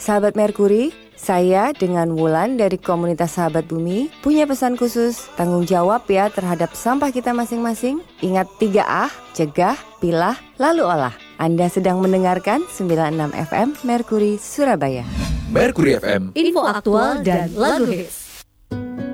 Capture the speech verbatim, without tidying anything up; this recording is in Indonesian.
Sahabat Merkuri, saya dengan Wulan dari komunitas Sahabat Bumi punya pesan khusus. Tanggung jawab ya terhadap sampah kita masing-masing. Ingat tiga A, cegah, pilah, lalu olah. Anda sedang mendengarkan sembilan puluh enam F M Merkuri Surabaya. Merkuri F M, info aktual dan lagu hits.